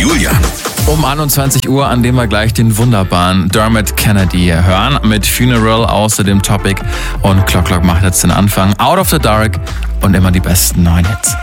Julian. Um 21 Uhr, an dem wir gleich den wunderbaren Dermot Kennedy hören mit Funeral, außerdem Topic, und Clock macht jetzt den Anfang. Out of the Dark und immer die besten neuen Hits.